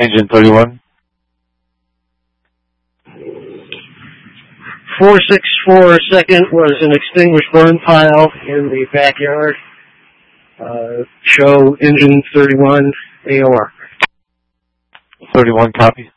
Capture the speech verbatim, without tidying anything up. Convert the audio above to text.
Engine thirty-one. four six four second was an extinguished burn pile in the backyard. Uh, show engine thirty-one A O R. thirty-one copy.